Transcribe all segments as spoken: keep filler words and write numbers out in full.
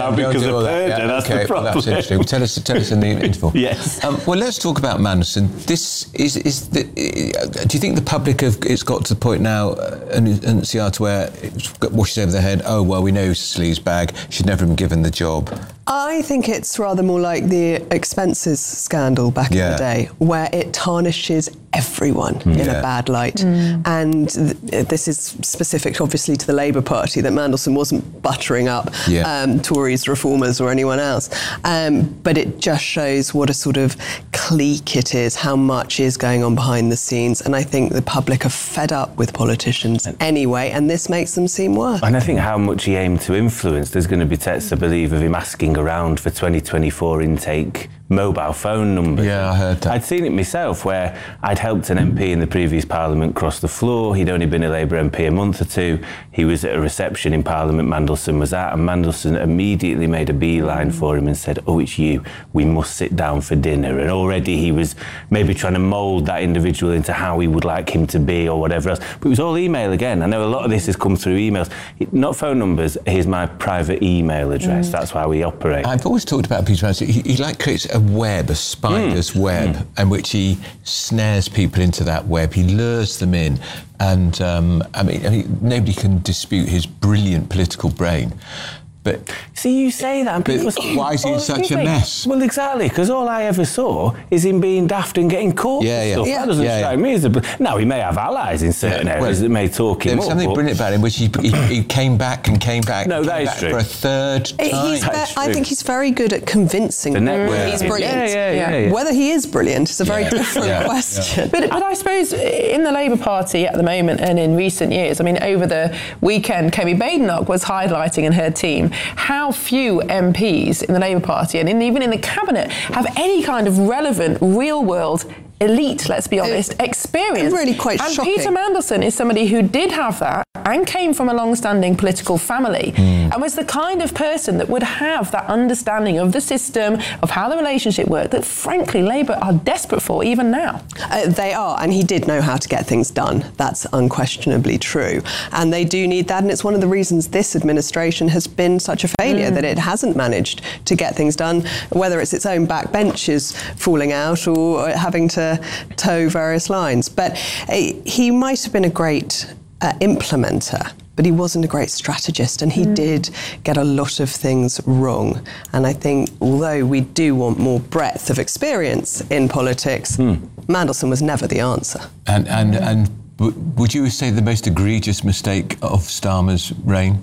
now because of purger. Yeah, that's okay, the problem. well, that's interesting. Tell us, tell us in the interval. Yes. Um, well, let's talk about Mandelson. This is is the. Uh, do you think the public have it's got to the point now, uh, and and C R to where it washes over their head? Oh well, we know he's a sleaze bag. Should never have been given the job. I think it's rather more like the expenses scandal back yeah. in the day, where it tarnishes everyone mm. in yeah. a bad light. Mm. And th- this is specific, obviously, to the Labour Party, that Mandelson wasn't buttering up yeah. um, Tories, Reformers or anyone else. Um, but it just shows what a sort of clique it is, how much is going on behind the scenes. And I think the public are fed up with politicians anyway, and this makes them seem worse. And I think how much he aimed to influence. There's going to be texts, I believe, of him asking around for twenty twenty-four intake mobile phone numbers. Yeah, I heard that. I'd seen it myself, where I'd helped an M P in the previous Parliament cross the floor. He'd only been a Labour M P a month or two. He was at a reception in Parliament Mandelson was at, and Mandelson immediately made a beeline for him and said, oh, it's you. We must sit down for dinner. And already he was maybe trying to mould that individual into how he would like him to be or whatever else. But it was all email again. I know a lot of this has come through emails. Not phone numbers. Here's my private email address. Mm. That's how we operate. I've always talked about Peter Mandelson. He, he like creates a web, a spider's mm. web, mm. in which he snares people into that web. He lures them in. And um, I mean, I mean, nobody can dispute his brilliant political brain. But see, you say that, and people say, why is he in such a mess? Well, exactly, because all I ever saw is him being daft and getting caught. Yeah, yeah. Stuff. yeah. That doesn't yeah, strike yeah. me as a. Now he may have allies in certain yeah, areas well, that may talk him there was up. something brilliant about him, which he, he, he came back and came back. No, came that is back true. For a third time. He's ve- I think he's very good at convincing the people yeah. he's brilliant. Yeah, yeah, yeah, yeah. Whether he is brilliant is a very yeah. different yeah. question. Yeah. But, but I suppose in the Labour Party at the moment and in recent years, I mean, over the weekend, Kemi Badenoch was highlighting in her team how few M Ps in the Labour Party and in, even in the cabinet have any kind of relevant, real-world, elite, let's be honest, it's experience. Really quite and shocking. Peter Mandelson is somebody who did have that and came from a long-standing political family mm. and was the kind of person that would have that understanding of the system, of how the relationship worked, that frankly Labour are desperate for even now. Uh, they are, and he did know how to get things done. That's unquestionably true. And they do need that, and it's one of the reasons this administration has been such a failure, mm. that it hasn't managed to get things done, whether it's its own backbenches falling out or having to toe various lines. But uh, he might have been a great uh, implementer, but he wasn't a great strategist, and he mm. did get a lot of things wrong. And I think although we do want more breadth of experience in politics, mm. Mandelson was never the answer. And and and w- would you say the most egregious mistake of Starmer's reign?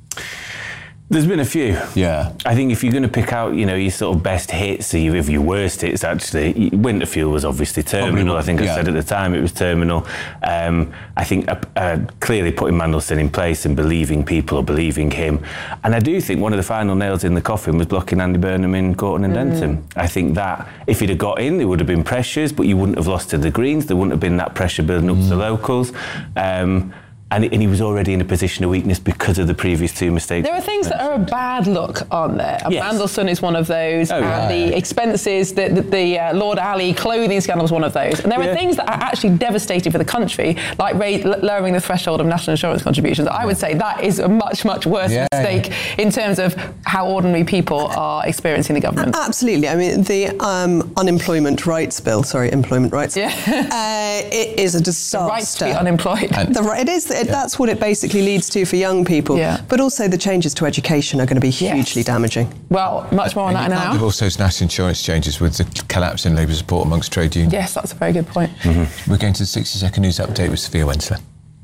There's been a few. Yeah. I think if you're going to pick out, you know, your sort of best hits, or your, your worst hits, actually, Winterfield was obviously terminal. Probably, I think I yeah. said at the time it was terminal. Um, I think uh, uh, clearly putting Mandelson in place and believing people or believing him. And I do think one of the final nails in the coffin was blocking Andy Burnham in Gorton and mm. Denton. I think that if he'd have got in, there would have been pressures, but you wouldn't have lost to the Greens. There wouldn't have been that pressure building up mm. to the locals. Um, And, and he was already in a position of weakness because of the previous two mistakes. There are things that are a bad look, aren't there? And yes. Mandelson is one of those. Oh, and yeah. the expenses, the, the, the uh, Lord Ali clothing scandal was one of those. And there yeah. are things that are actually devastating for the country, like raise, lowering the threshold of national insurance contributions. I would say that is a much, much worse yeah, mistake yeah. in terms of how ordinary people are experiencing the government. Absolutely. I mean, the um, unemployment rights bill, sorry, employment rights, yeah. uh, it is a disaster. The right to be unemployed. The right, it is. It, yeah. That's what it basically leads to for young people. Yeah. But also the changes to education are going to be hugely yes. damaging. Well, much more on that in an hour. Also, national insurance changes with the collapse in Labour support amongst trade unions. Yes, that's a very good point. Mm-hmm. We're going to the sixty second news update with Sophia Wensler.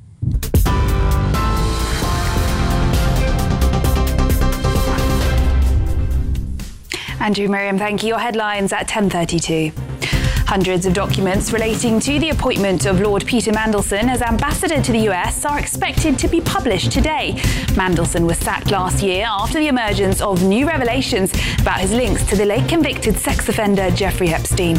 Andrew, Miriam, thank you. Your headlines at ten thirty-two. Hundreds of documents relating to the appointment of Lord Peter Mandelson as ambassador to the U S are expected to be published today. Mandelson was sacked last year after the emergence of new revelations about his links to the late convicted sex offender Jeffrey Epstein.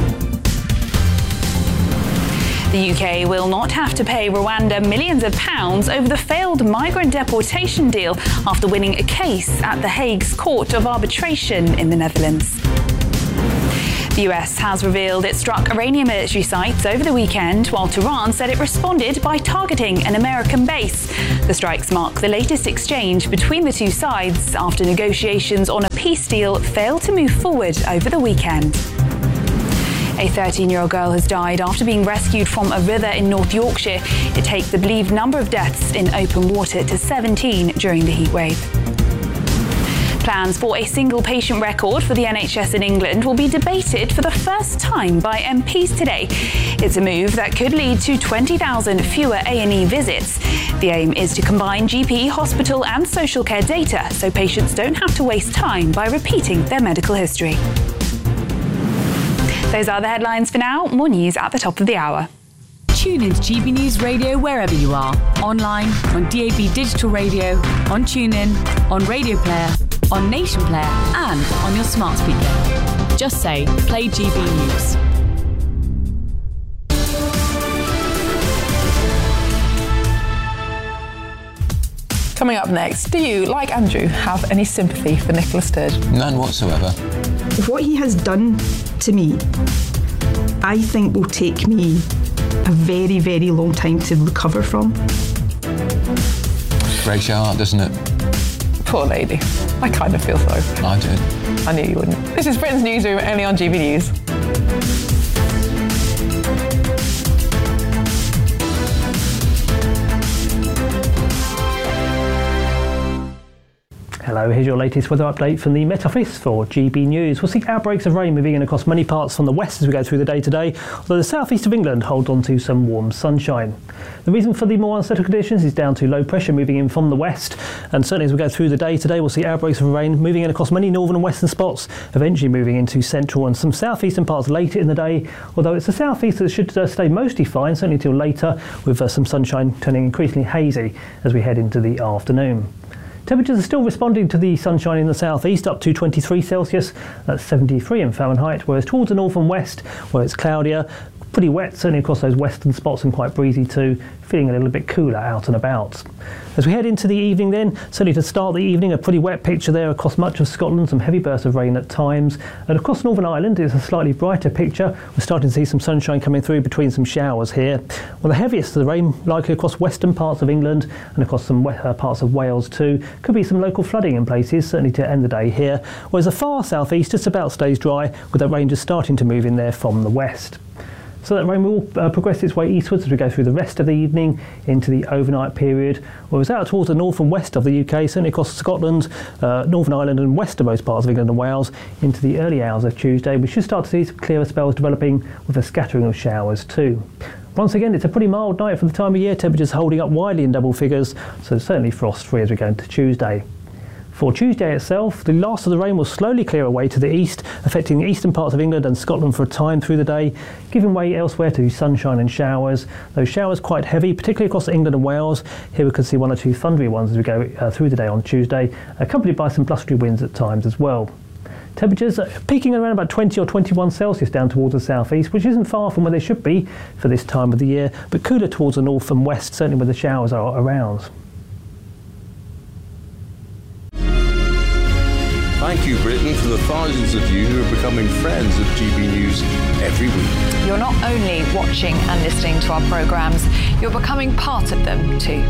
The U K will not have to pay Rwanda millions of pounds over the failed migrant deportation deal after winning a case at The Hague's Court of Arbitration in the Netherlands. The The U S has revealed it struck Iranian military sites over the weekend, while Tehran said it responded by targeting an American base. The strikes mark the latest exchange between the two sides after negotiations on a peace deal failed to move forward over the weekend. A thirteen-year-old girl has died after being rescued from a river in North Yorkshire. It takes the believed number of deaths in open water to seventeen during the heatwave. Plans for a single patient record for the N H S in England will be debated for the first time by M Ps today. It's a move that could lead to twenty thousand fewer A and E visits. The aim is to combine G P, hospital and social care data so patients don't have to waste time by repeating their medical history. Those are the headlines for now. More news at the top of the hour. Tune into G B News Radio wherever you are. Online, on D A B Digital Radio, on TuneIn, on Radio Player, on Nation Player and on your smart speaker. Just say, play G B News. Coming up next, do you, like Andrew, have any sympathy for Nicola Sturgeon? None whatsoever. What he has done to me, I think will take me a very, very long time to recover from. Breaks your heart, doesn't it? Poor lady. I kind of feel sorry. I do. I knew you wouldn't. This is Britain's Newsroom, only on G B News. Hello, here's your latest weather update from the Met Office for G B News. We'll see outbreaks of rain moving in across many parts from the west as we go through the day today, although the southeast of England holds on to some warm sunshine. The reason for the more unsettled conditions is down to low pressure moving in from the west, and certainly as we go through the day today we'll see outbreaks of rain moving in across many northern and western spots, eventually moving into central and some southeastern parts later in the day, although it's the southeast that should uh, stay mostly fine, certainly until later, with uh, some sunshine turning increasingly hazy as we head into the afternoon. Temperatures are still responding to the sunshine in the southeast, up to twenty-three Celsius, that's seventy-three in Fahrenheit, whereas towards the north and west, where it's cloudier, pretty wet, certainly across those western spots, and quite breezy too, feeling a little bit cooler out and about. As we head into the evening then, certainly to start the evening, a pretty wet picture there across much of Scotland, some heavy bursts of rain at times, and across Northern Ireland it's a slightly brighter picture. We're starting to see some sunshine coming through between some showers here. Well, the heaviest of the rain likely across western parts of England and across some uh, parts of Wales too. Could be some local flooding in places, certainly to end the day here, whereas the far southeast just about stays dry, with that rain just starting to move in there from the west. So that rain will uh, progress its way eastwards as we go through the rest of the evening into the overnight period, whereas out towards the north and west of the U K, certainly across Scotland, uh, Northern Ireland and westernmost parts of England and Wales, into the early hours of Tuesday, we should start to see some clearer spells developing with a scattering of showers too. Once again, it's a pretty mild night for the time of year, temperatures holding up widely in double figures, so certainly frost-free as we go into Tuesday. For Tuesday itself, the last of the rain will slowly clear away to the east, affecting the eastern parts of England and Scotland for a time through the day, giving way elsewhere to sunshine and showers. Those showers quite heavy, particularly across England and Wales. Here we could see one or two thundery ones as we go uh, through the day on Tuesday, accompanied by some blustery winds at times as well. Temperatures are peaking around about twenty or twenty-one Celsius down towards the southeast, which isn't far from where they should be for this time of the year, but cooler towards the north and west, certainly where the showers are around. Thank you, Britain, for the thousands of you who are becoming friends of G B News every week. You're not only watching and listening to our programmes, you're becoming part of them too.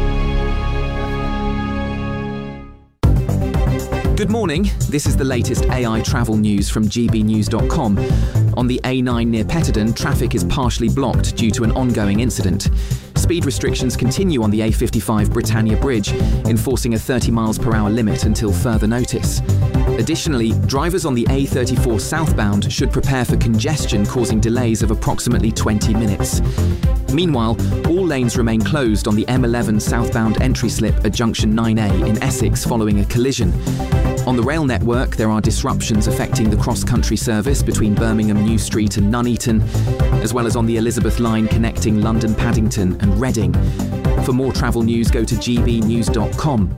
Good morning. This is the latest A I travel news from G B news dot com. On the A nine near Petterdon, traffic is partially blocked due to an ongoing incident. Speed restrictions continue on the A fifty-five Britannia Bridge, enforcing a thirty miles per hour limit until further notice. Additionally, drivers on the A thirty-four southbound should prepare for congestion causing delays of approximately twenty minutes. Meanwhile, all lanes remain closed on the M eleven southbound entry slip at junction nine A in Essex following a collision. On the rail network, there are disruptions affecting the cross-country service between Birmingham New Street and Nuneaton, as well as on the Elizabeth line connecting London Paddington and Reading. For more travel news, go to G B news dot com.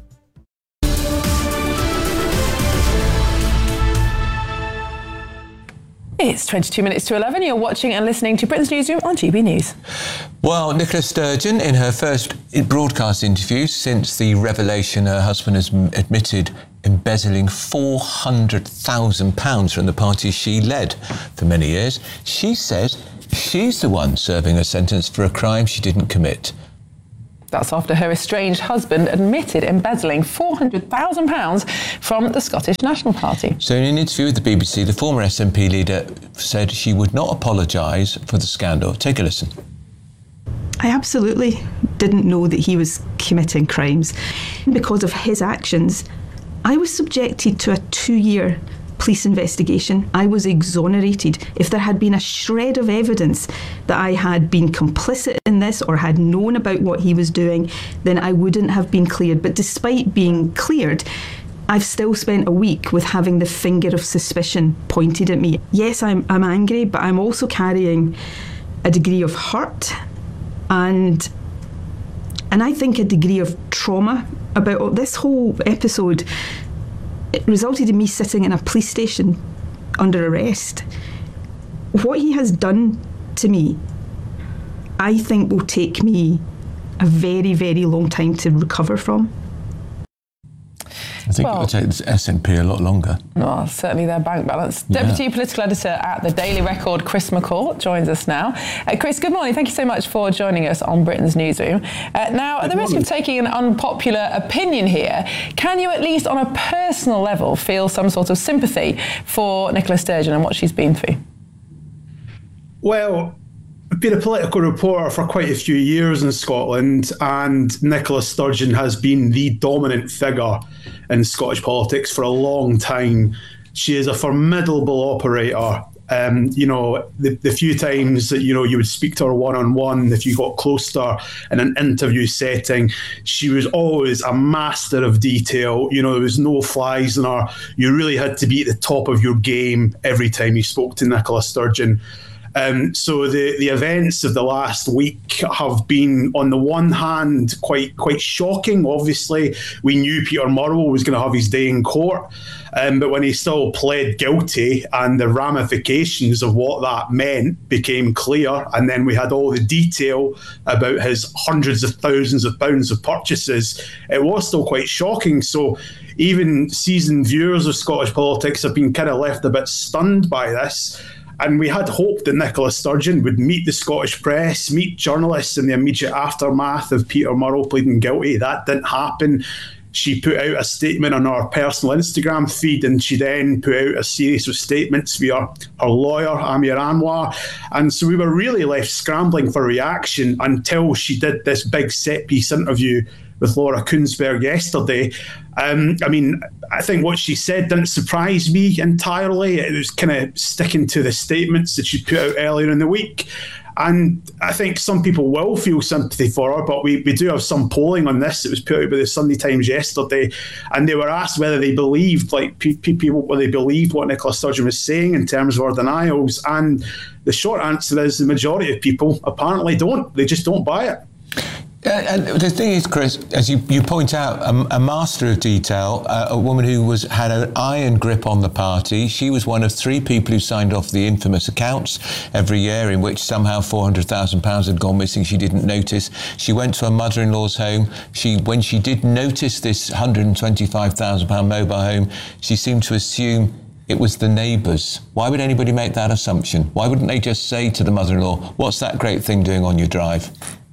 It's twenty-two minutes to eleven. You're watching and listening to Britain's Newsroom on G B News. Well, Nicola Sturgeon, in her first broadcast interview since the revelation her husband has admitted embezzling four hundred thousand pounds from the party she led for many years. She says she's the one serving a sentence for a crime she didn't commit. That's after her estranged husband admitted embezzling four hundred thousand pounds from the Scottish National Party. So in an interview with the B B C, the former S N P leader said she would not apologise for the scandal. Take a listen. I absolutely didn't know that he was committing crimes. Because of his actions, I was subjected to a two-year police investigation. I was exonerated. If there had been a shred of evidence that I had been complicit in this or had known about what he was doing, then I wouldn't have been cleared. But despite being cleared, I've still spent a week with having the finger of suspicion pointed at me. Yes, I'm, I'm angry, but I'm also carrying a degree of hurt and and I think a degree of trauma about this whole episode. It resulted in me sitting in a police station under arrest. What he has done to me, I think will take me a very, very long time to recover from. I think well, it will take the S N P a lot longer. Well, certainly their bank balance. Yeah. Deputy Political Editor at the Daily Record, Chris McCall, joins us now. Uh, Chris, good morning. Thank you so much for joining us on Britain's Newsroom. Uh, now, at the risk of taking an unpopular opinion here, can you at least on a personal level feel some sort of sympathy for Nicola Sturgeon and what she's been through? Well, I've been a political reporter for quite a few years in Scotland, and Nicola Sturgeon has been the dominant figure in Scottish politics for a long time. She is a formidable operator. Um, you know, the, the few times that, you know, you would speak to her one-on-one, if you got close to her in an interview setting, she was always a master of detail. You know, there was no flies in her. You really had to be at the top of your game every time you spoke to Nicola Sturgeon. Um, so the, the events of the last week have been, on the one hand, quite quite shocking. Obviously, we knew Peter Murrell was going to have his day in court, um, but when he still pled guilty and the ramifications of what that meant became clear, and then we had all the detail about his hundreds of thousands of pounds of purchases, it was still quite shocking. So even seasoned viewers of Scottish politics have been kind of left a bit stunned by this. And we had hoped that Nicola Sturgeon would meet the Scottish press, meet journalists in the immediate aftermath of Peter Murrell pleading guilty. That didn't happen. She put out a statement on her personal Instagram feed, and she then put out a series of statements via her lawyer, Amir Anwar. And so we were really left scrambling for reaction until she did this big set-piece interview with Laura Kuenssberg yesterday. Um, I mean, I think what she said didn't surprise me entirely. It was kind of sticking to the statements that she put out earlier in the week. And I think some people will feel sympathy for her, but we, we do have some polling on this. It was put out by the Sunday Times yesterday, and they were asked whether they believed, like people, whether they believed what Nicola Sturgeon was saying in terms of her denials. And the short answer is the majority of people apparently don't. They just don't buy it. Uh, and the thing is, Chris, as you, you point out, a, a master of detail, uh, a woman who was had an iron grip on the party. She was one of three people who signed off the infamous accounts every year in which somehow four hundred thousand pounds had gone missing. She didn't notice. She went to her mother-in-law's home. She, when she did notice this one hundred twenty-five thousand pounds mobile home, she seemed to assume it was the neighbours. Why would anybody make that assumption? Why wouldn't they just say to the mother-in-law, what's that great thing doing on your drive?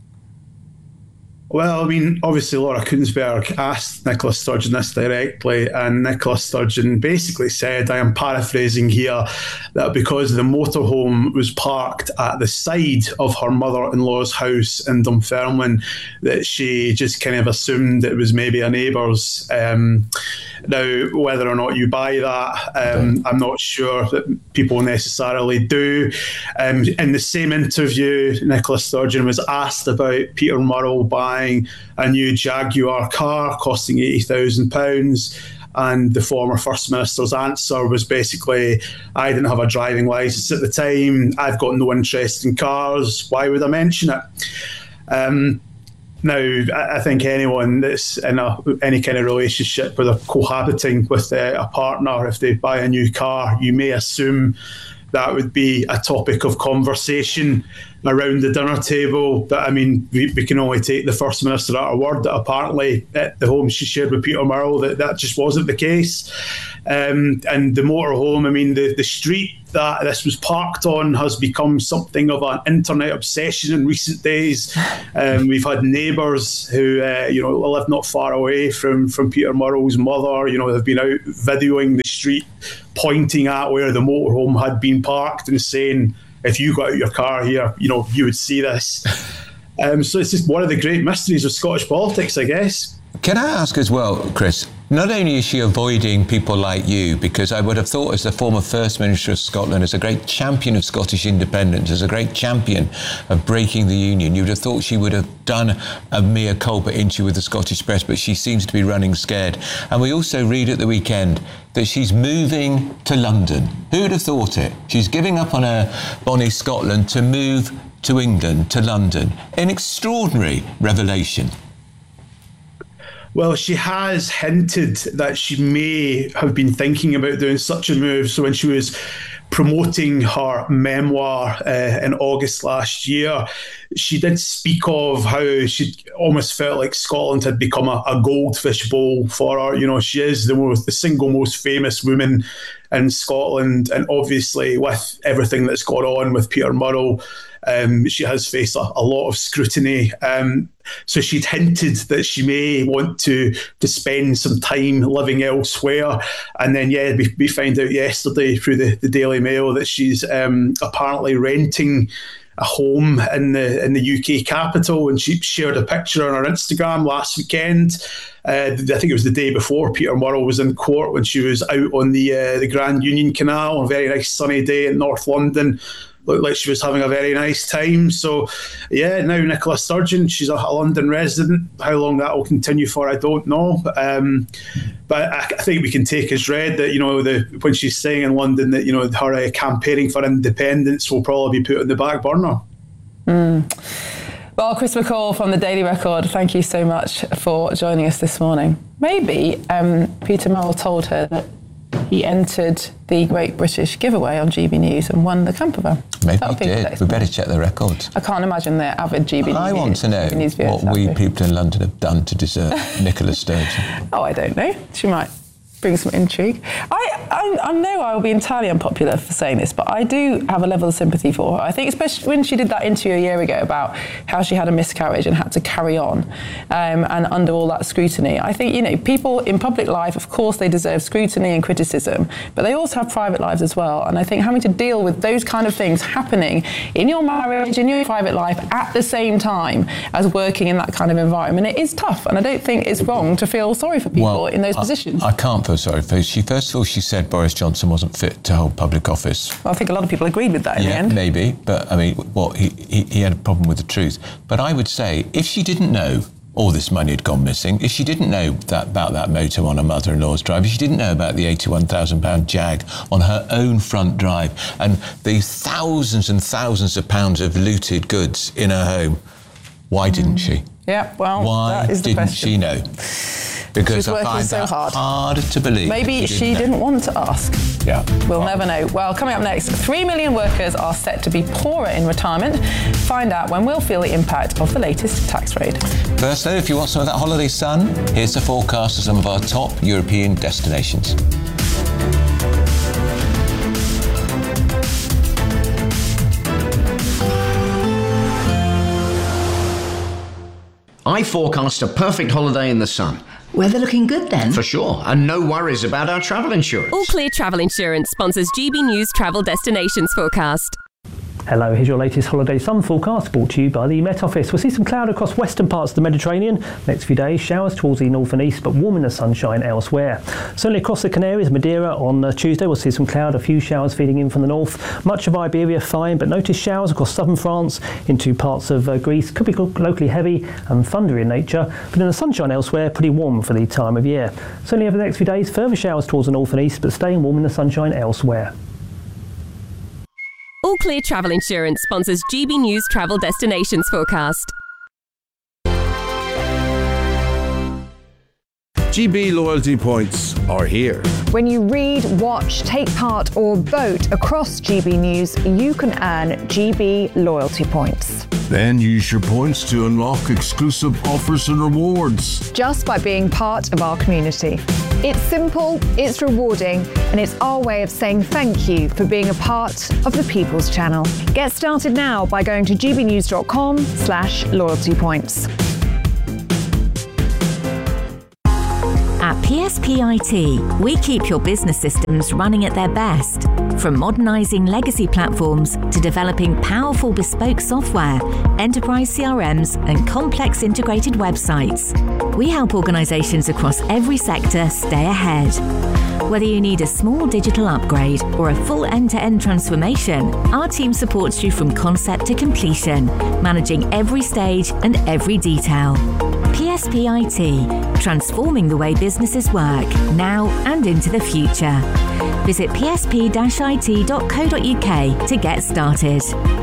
Well, I mean, obviously Laura Kuenssberg asked Nicola Sturgeon this directly, and Nicola Sturgeon basically said, I am paraphrasing here, that because the motorhome was parked at the side of her mother-in-law's house in Dunfermline, that she just kind of assumed it was maybe a neighbour's. Um, now, whether or not you buy that, um, I'm not sure that people necessarily do. Um, in the same interview, Nicola Sturgeon was asked about Peter Murrell buying a new Jaguar car costing eighty thousand pounds. And the former First Minister's answer was basically, I didn't have a driving licence at the time. I've got no interest in cars. Why would I mention it? Um, Now, I think anyone that's in a, any kind of relationship where they're cohabiting with uh, a partner, if they buy a new car, you may assume that would be a topic of conversation around the dinner table. But I mean, we, we can only take the First Minister at her word that apparently at the home she shared with Peter Murrell that that just wasn't the case. Um, and the motorhome, I mean, the, the street that this was parked on has become something of an internet obsession in recent days. Um, we've had neighbours who, uh, you know, live not far away from, from Peter Murrell's mother. You know, they've been out videoing the street, pointing at where the motorhome had been parked and saying, if you got out your car here, you know, you would see this. Um, so it's just one of the great mysteries of Scottish politics, I guess. Can I ask as well, Chris, not only is she avoiding people like you, because I would have thought as the former First Minister of Scotland, as a great champion of Scottish independence, as a great champion of breaking the Union, you would have thought she would have done a mea culpa interview with the Scottish press, but she seems to be running scared. And we also read at the weekend that she's moving to London. Who would have thought it? She's giving up on her bonny Scotland to move to England, to London. An extraordinary revelation. Well, she has hinted that she may have been thinking about doing such a move. So when she was promoting her memoir uh, in August last year, she did speak of how she almost felt like Scotland had become a, a goldfish bowl for her. You know, she is the most, the single most famous woman in Scotland, and obviously with everything that's gone on with Peter Murrell, Um, she has faced a, a lot of scrutiny. Um, so she'd hinted that she may want to to spend some time living elsewhere. And then, yeah, we, we found out yesterday through the, the Daily Mail that she's um, apparently renting a home in the in the U K capital, and she shared a picture on her Instagram last weekend. Uh, I think it was the day before Peter Murrell was in court, when she was out on the uh, the Grand Union Canal, a very nice sunny day in North London. Looked like she was having a very nice time. So, yeah, now Nicola Sturgeon, she's a, a London resident. How long that will continue for, I don't know. Um, but I, I think we can take as read that, you know, the when she's staying in London, that, you know, her uh, campaigning for independence will probably be put on the back burner. Mm. Well, Chris McCall from the Daily Record, thank you so much for joining us this morning. Maybe um, Peter Murrell told her that he entered the Great British Giveaway on G B News and won the camper van. Maybe he did. We better check the records. I can't imagine they're avid G B News. I want to know what we people in London have done to deserve Nicola Sturgeon. Oh, I don't know. She might bring some intrigue. I, I, I know I will be entirely unpopular for saying this, but I do have a level of sympathy for her. I think especially when she did that interview a year ago about how she had a miscarriage and had to carry on, um, and under all that scrutiny. I think, you know, people in public life, of course, they deserve scrutiny and criticism, but they also have private lives as well. And I think having to deal with those kind of things happening in your marriage, in your private life, at the same time as working in that kind of environment, it is tough. And I don't think it's wrong to feel sorry for people well, in those I, positions. I can't feel sorry for her. She, first of all, she said Boris Johnson wasn't fit to hold public office. Well, I think a lot of people agreed with that in yeah, the end. Maybe, but I mean, what he, he, he had a problem with the truth. But I would say, if she didn't know all this money had gone missing, if she didn't know that about that motor on her mother-in-law's drive, if she didn't know about the eighty-one thousand pound Jag on her own front drive, and the thousands and thousands of pounds of looted goods in her home, why didn't she? Yeah, well, why that is the didn't question. she know? Because I find so that hard. hard to believe. Maybe she, she didn't, didn't want to ask. Yeah. We'll never know. Well, coming up next, three million workers are set to be poorer in retirement. Find out when we'll feel the impact of the latest tax raid. First, though, if you want some of that holiday sun, here's the forecast of some of our top European destinations. I forecast a perfect holiday in the sun. Weather looking good then? For sure, and no worries about our travel insurance. All Clear Travel Insurance sponsors G B News Travel Destinations Forecast. Hello, here's your latest holiday sun forecast brought to you by the Met Office. We'll see some cloud across western parts of the Mediterranean. Next few days, showers towards the north and east, but warm in the sunshine elsewhere. Certainly across the Canaries, Madeira on uh, Tuesday, we'll see some cloud, a few showers feeding in from the north. Much of Iberia fine, but notice showers across southern France into parts of uh, Greece. Could be locally heavy and thundery in nature, but in the sunshine elsewhere, pretty warm for the time of year. Certainly over the next few days, further showers towards the north and east, but staying warm in the sunshine elsewhere. All Clear Travel Insurance sponsors G B News Travel Destinations Forecast. G B loyalty points are here. When you read, watch, take part or vote across G B News, you can earn G B loyalty points. Then use your points to unlock exclusive offers and rewards. Just by being part of our community. It's simple, it's rewarding, and it's our way of saying thank you for being a part of the People's Channel. Get started now by going to gbnews.com slash loyalty points. At P S P I T, we keep your business systems running at their best. From modernising legacy platforms to developing powerful bespoke software, enterprise C R Ms and complex integrated websites. We help organisations across every sector stay ahead. Whether you need a small digital upgrade or a full end-to-end transformation, our team supports you from concept to completion, managing every stage and every detail. P S P I T, transforming the way businesses work, now and into the future. Visit p s p dash i t dot co dot u k to get started.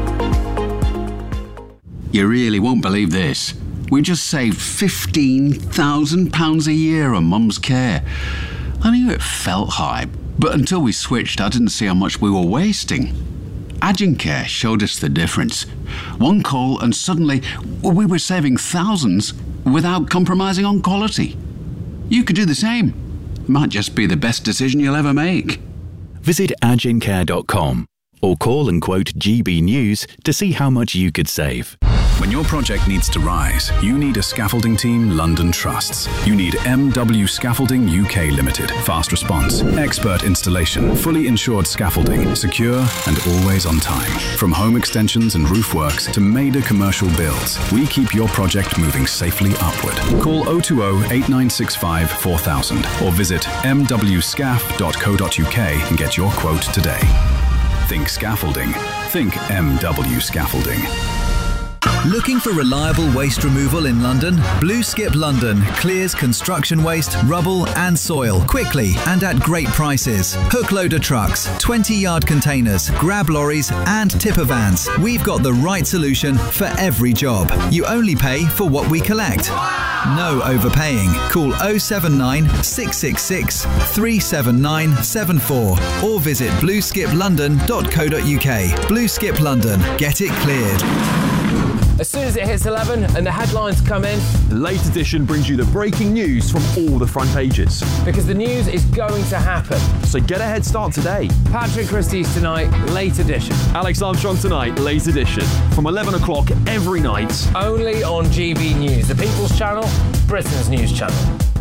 You really won't believe this. We just saved fifteen thousand pounds a year on Mum's care. I knew it felt high, but until we switched, I didn't see how much we were wasting. Agencare showed us the difference. One call and suddenly we were saving thousands without compromising on quality. You could do the same. Might just be the best decision you'll ever make. Visit agencare dot com or call and quote G B News to see how much you could save. When your project needs to rise, you need a scaffolding team London trusts. You need M W Scaffolding U K Limited. Fast response, expert installation, fully insured scaffolding, secure and always on time. From home extensions and roof works to major commercial builds, we keep your project moving safely upward. Call oh two oh, eight nine six five, four thousand or visit m w scaff dot co dot u k and get your quote today. Think scaffolding. Think M W Scaffolding. Looking for reliable waste removal in London? Blue Skip London clears construction waste, rubble and soil quickly and at great prices. Hook loader trucks, twenty yard containers, grab lorries and tipper vans. We've got the right solution for every job. You only pay for what we collect. No overpaying. Call oh seven nine, six six six, three seven nine seven four or visit blue skip london dot co dot u k. Blue Skip London. Get it cleared. As soon as it hits eleven and the headlines come in, the Late Edition brings you the breaking news from all the front pages. Because the news is going to happen. So get a head start today. Patrick Christie's tonight, Late Edition. Alex Armstrong tonight, Late Edition. From eleven o'clock every night. Only on G B News, the People's Channel, Britain's news channel.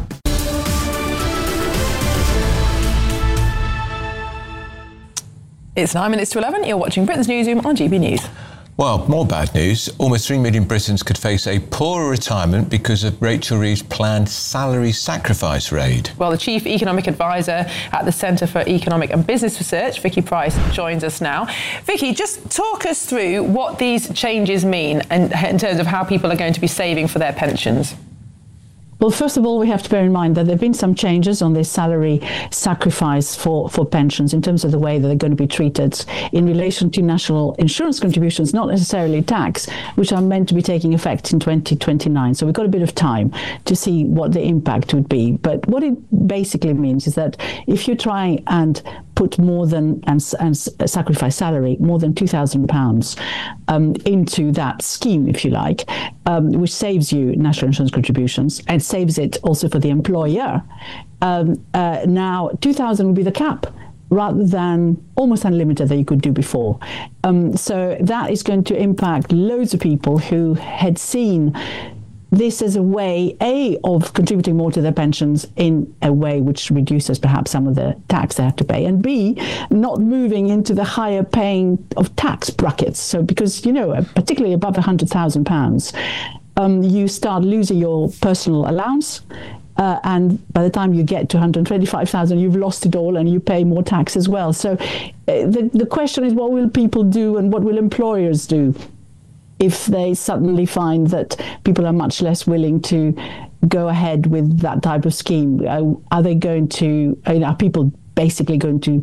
It's nine minutes to eleven. You're watching Britain's Newsroom on G B News. Well, more bad news. Almost three million Britons could face a poorer retirement because of Rachel Reeves' planned salary sacrifice raid. Well, the Chief Economic Advisor at the Centre for Economic and Business Research, Vicky Price, joins us now. Vicky, just talk us through what these changes mean and in terms of how people are going to be saving for their pensions. Well, first of all, we have to bear in mind that there have been some changes on this salary sacrifice for, for pensions in terms of the way that they're going to be treated in relation to national insurance contributions, not necessarily tax, which are meant to be taking effect in twenty twenty-nine. So we've got a bit of time to see what the impact would be. But what it basically means is that if you try and put more than, and, and sacrifice salary, more than two thousand pounds um, into that scheme, if you like, um, which saves you national insurance contributions and saves it also for the employer. Um, uh, now, two thousand will be the cap rather than almost unlimited that you could do before. Um, so that is going to impact loads of people who had seen this as a way, A, of contributing more to their pensions in a way which reduces perhaps some of the tax they have to pay, and B, not moving into the higher paying of tax brackets. So because, you know, particularly above one hundred thousand pounds, um, you start losing your personal allowance. Uh, and by the time you get to one hundred twenty-five thousand, you've lost it all and you pay more tax as well. So uh, the, the question is, what will people do and what will employers do if they suddenly find that people are much less willing to go ahead with that type of scheme? Uh, are they going to, are people basically going to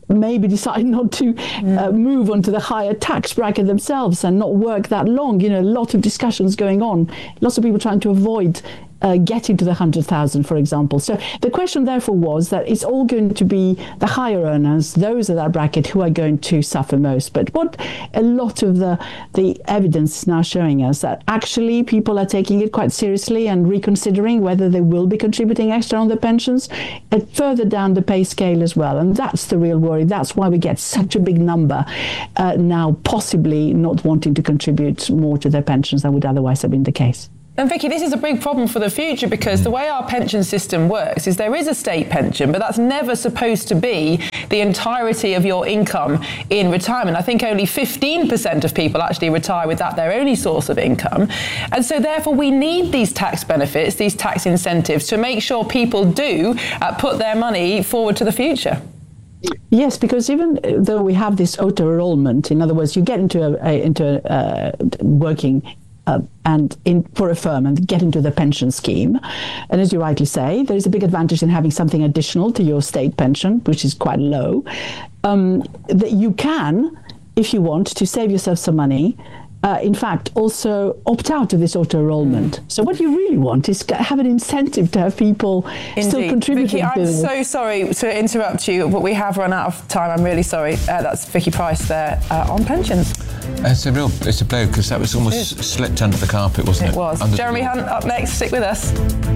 maybe decide not to uh, move onto the higher tax bracket themselves and not work that long. You know, a lot of discussions going on, lots of people trying to avoid uh, getting to the one hundred thousand, for example. So the question therefore was that it's all going to be the higher earners, those at that bracket, who are going to suffer most. But what a lot of the, the evidence is now showing us that actually people are taking it quite seriously and reconsidering whether they will be contributing extra on their pensions and further down the pay scale as well. And that's the real worry. That's why we get such a big number uh, now possibly not wanting to contribute more to their pensions than would otherwise have been the case. And Vicky, this is a big problem for the future because the way our pension system works is there is a state pension, but that's never supposed to be the entirety of your income in retirement. I think only fifteen percent of people actually retire with that their only source of income. And so therefore we need these tax benefits, these tax incentives to make sure people do uh, put their money forward to the future. Yes, because even though we have this auto-enrollment, in other words, you get into a, a into a, uh, working Uh, and in, for a firm and get into the pension scheme. And as you rightly say, there is a big advantage in having something additional to your state pension, which is quite low, um, that you can, if you want, to save yourself some money, uh, in fact, also opt out of this auto-enrollment. Mm. So what you really want is to have an incentive to have people Indeed. Still contributing. Vicky, I'm to so sorry to interrupt you, but we have run out of time. I'm really sorry. Uh, that's Vicky Price there uh, on pensions. It's a real, it's a blow because that was almost slipped under the carpet, wasn't it? It was. Under Jeremy Hunt up next. Stick with us.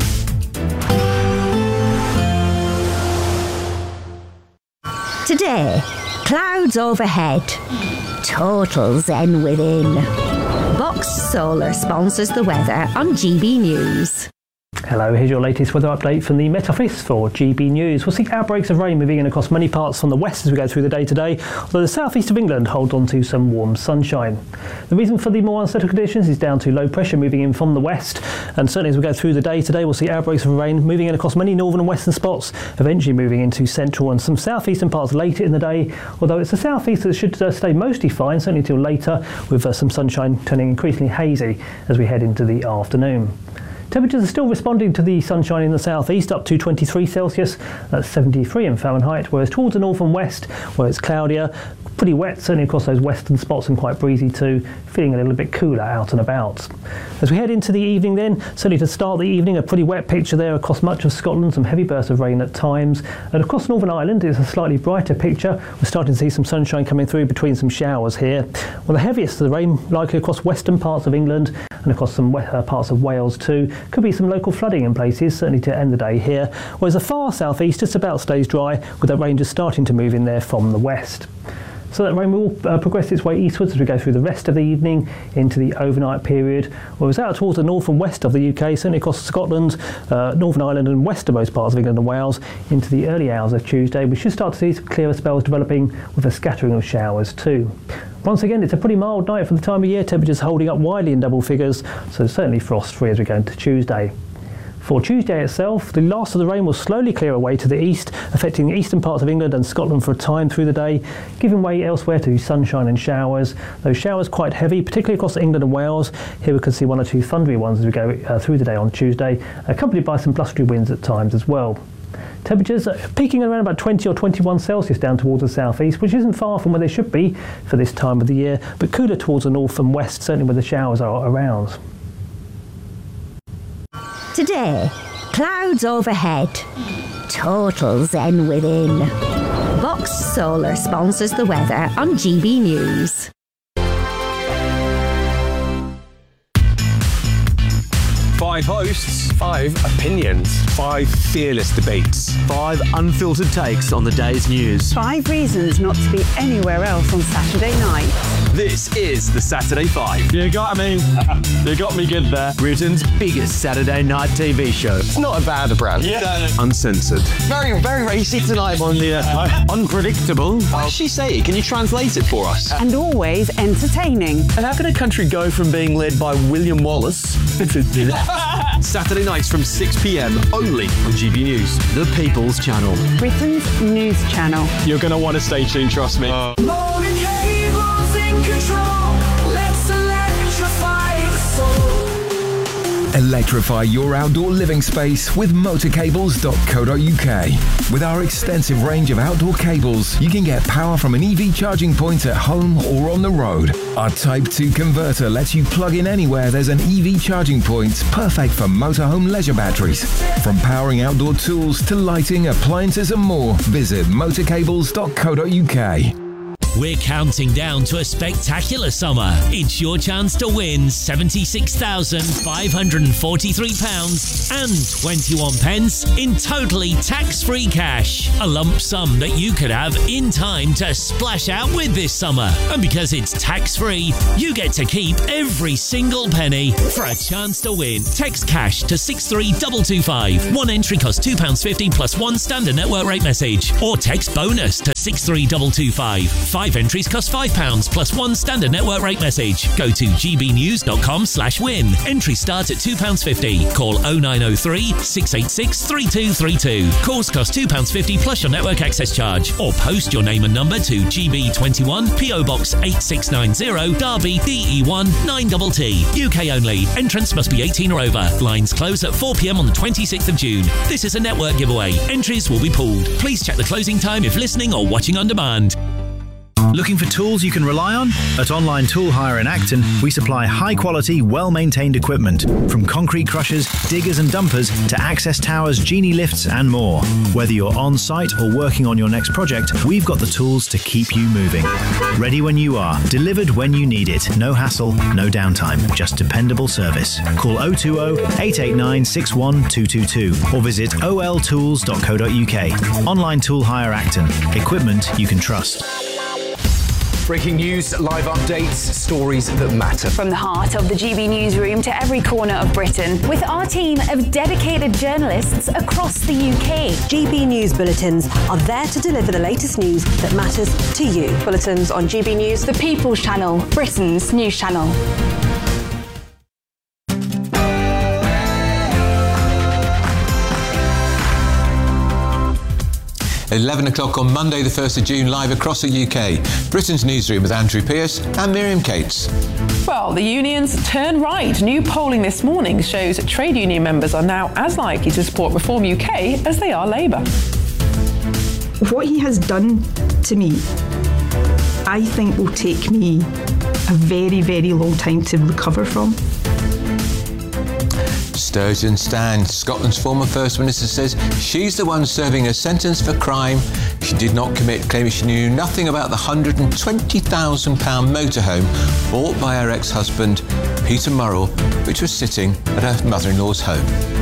Today, clouds overhead, total zen within. Box Solar sponsors the weather on G B News. Hello, here's your latest weather update from the Met Office for G B News. We'll see outbreaks of rain moving in across many parts from the west as we go through the day today, although the southeast of England holds on to some warm sunshine. The reason for the more unsettled conditions is down to low pressure moving in from the west, and certainly as we go through the day today, we'll see outbreaks of rain moving in across many northern and western spots, eventually moving into central and some southeastern parts later in the day, although it's the southeast that should uh, stay mostly fine, certainly until later, with uh, some sunshine turning increasingly hazy as we head into the afternoon. Temperatures are still responding to the sunshine in the southeast, up to twenty-three Celsius, that's seventy-three in Fahrenheit, whereas towards the north and west, where it's cloudier, pretty wet, certainly across those western spots, and quite breezy too, feeling a little bit cooler out and about. As we head into the evening then, certainly to start the evening, a pretty wet picture there across much of Scotland, some heavy bursts of rain at times, and across Northern Ireland it's a slightly brighter picture. We're starting to see some sunshine coming through between some showers here. Well, the heaviest of the rain likely across western parts of England and across some uh, parts of Wales too. Could be some local flooding in places, certainly to end the day here, whereas the far southeast just about stays dry, with that rain just starting to move in there from the west. So that rain will uh, progress its way eastwards as we go through the rest of the evening into the overnight period. Whereas out towards the north and west of the U K, certainly across Scotland, uh, Northern Ireland and westernmost parts of England and Wales, into the early hours of Tuesday, we should start to see some clearer spells developing with a scattering of showers too. Once again, it's a pretty mild night for the time of year, temperatures holding up widely in double figures, so certainly frost-free as we go into Tuesday. For Tuesday itself, the last of the rain will slowly clear away to the east, affecting the eastern parts of England and Scotland for a time through the day, giving way elsewhere to sunshine and showers. Those showers quite heavy, particularly across England and Wales. Here we can see one or two thundery ones as we go uh, through the day on Tuesday, accompanied by some blustery winds at times as well. Temperatures peaking around about twenty or twenty-one Celsius down towards the southeast, which isn't far from where they should be for this time of the year, but cooler towards the north and west, certainly where the showers are around. Today, clouds overhead, total zen within. Box Solar sponsors the weather on G B News. Five hosts, five opinions, five fearless debates, five unfiltered takes on the day's news. Five reasons not to be anywhere else on Saturday night. This is the Saturday Five. You got me. You got me good there. Britain's biggest Saturday night T V show. It's not a bad brand. Yeah. Uncensored. Very, very racy tonight on the uh, unpredictable. What did she say? Can you translate it for us? And always entertaining. And how can a country go from being led by William Wallace to Saturday nights from six p m only on G B News, the People's Channel, Britain's news channel. You're going to want to stay tuned, trust me. Uh. Morning cables in control. Let's electrify the soul. Electrify your outdoor living space with motor cables dot co dot U K. With our extensive range of outdoor cables, you can get power from an E V charging point at home or on the road. Our Type two converter lets you plug in anywhere there's an E V charging point, perfect for motorhome leisure batteries. From powering outdoor tools to lighting, appliances and more, visit motor cables dot co dot U K. We're counting down to a spectacular summer. It's your chance to win seventy-six thousand five hundred forty-three pounds and twenty-one pence in totally tax-free cash. A lump sum that you could have in time to splash out with this summer. And because it's tax-free, you get to keep every single penny. For a chance to win, text cash to six three two two five. One entry costs two pounds fifty plus one standard network rate message. Or text bonus to six three two two five. Five entries cost five pounds plus one standard network rate message. Go to g b news dot com slash win. Entry starts at two pounds fifty. Call oh nine oh three, six eight six, three two three two. Calls cost two pounds fifty plus your network access charge. Or post your name and number to G B twenty-one, P O Box eight six nine zero, Derby, D E one nine T T. U K only. Entrance must be eighteen or over. Lines close at four p m on the twenty-sixth of June. This is a network giveaway. Entries will be pooled. Please check the closing time if listening or watching on demand. Looking for tools you can rely on? At Online Tool Hire in Acton, we supply high-quality, well-maintained equipment, from concrete crushers, diggers and dumpers to access towers, genie lifts and more. Whether you're on-site or working on your next project, we've got the tools to keep you moving. Ready when you are, delivered when you need it. No hassle, no downtime, just dependable service. Call oh two oh, eight eight nine, six one two two two or visit o l tools dot co dot u k. Online Tool Hire Acton. Equipment you can trust. Breaking news, live updates, stories that matter. From the heart of the G B newsroom to every corner of Britain, with our team of dedicated journalists across the U K. G B News Bulletins are there to deliver the latest news that matters to you. Bulletins on G B News, the People's Channel, Britain's news channel. eleven o'clock on Monday the first of June, live across the U K. Britain's newsroom with Andrew Pearce and Miriam Cates. Well, the unions turn right. New polling this morning shows trade union members are now as likely to support Reform U K as they are Labour. What he has done to me, I think will take me a very, very long time to recover from. Sturgeon stands. Scotland's former First Minister says she's the one serving a sentence for crime she did not commit, claiming she knew nothing about the one hundred twenty thousand pounds motorhome bought by her ex-husband, Peter Murrell, which was sitting at her mother-in-law's home.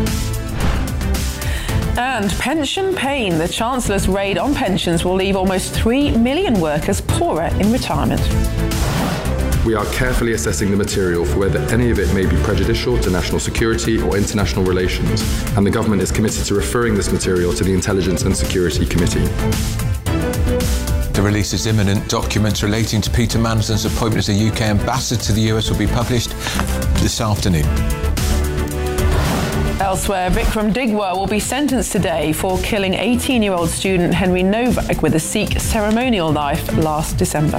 And pension pain. The Chancellor's raid on pensions will leave almost three million workers poorer in retirement. We are carefully assessing the material for whether any of it may be prejudicial to national security or international relations, and the government is committed to referring this material to the Intelligence and Security Committee. The release is imminent. Documents relating to Peter Manson's appointment as a U K ambassador to the U S will be published this afternoon. Elsewhere, Vikram Digwa will be sentenced today for killing eighteen-year-old student Henry Novak with a Sikh ceremonial knife last December.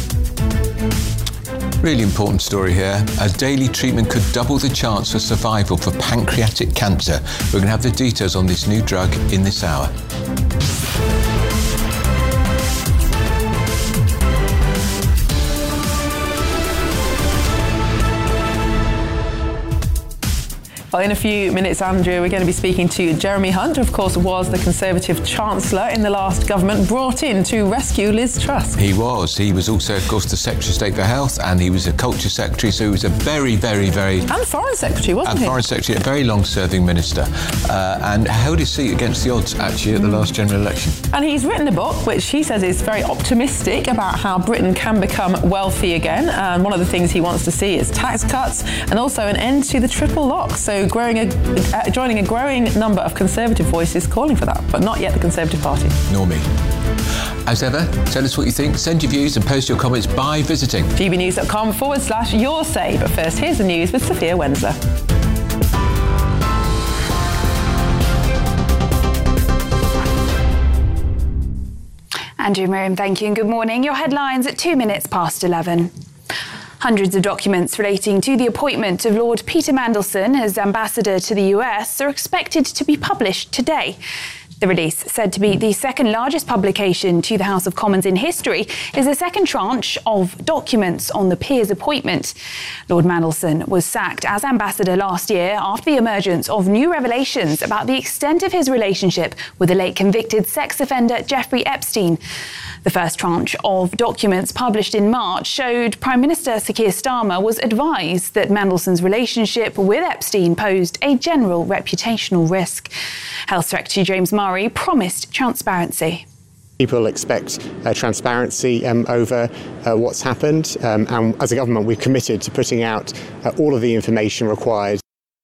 Really important story here. A daily treatment could double the chance for survival for pancreatic cancer. We're going to have the details on this new drug in this hour. Well, in a few minutes, Andrew, we're going to be speaking to Jeremy Hunt, who of course was the Conservative Chancellor in the last government, brought in to rescue Liz Truss. He was. He was also, of course, the Secretary of State for Health, and he was a Culture Secretary, so he was a very, very, very... And Foreign Secretary, wasn't and he? And Foreign Secretary, a very long-serving minister, uh, and held his seat against the odds, actually, at the last general election. And he's written a book, which he says is very optimistic about how Britain can become wealthy again, and one of the things he wants to see is tax cuts and also an end to the triple lock. So growing a, uh, joining a growing number of Conservative voices calling for that, but not yet the Conservative Party. Nor me. As ever, tell us what you think, send your views and post your comments by visiting gbnews.com forward slash your say. But first, here's the news with Sophia Wensler. Andrew, Miriam, thank you and good morning. Your headlines at two minutes past eleven. Hundreds of documents relating to the appointment of Lord Peter Mandelson as ambassador to the U S are expected to be published today. The release, said to be the second largest publication to the House of Commons in history, is the second tranche of documents on the peer's appointment. Lord Mandelson was sacked as ambassador last year after the emergence of new revelations about the extent of his relationship with the late convicted sex offender Jeffrey Epstein. The first tranche of documents published in March showed Prime Minister Sir Keir Starmer was advised that Mandelson's relationship with Epstein posed a general reputational risk. Health Secretary James Murray promised transparency. People expect uh, transparency um, over uh, what's happened, um, and as a government we're committed to putting out uh, all of the information required.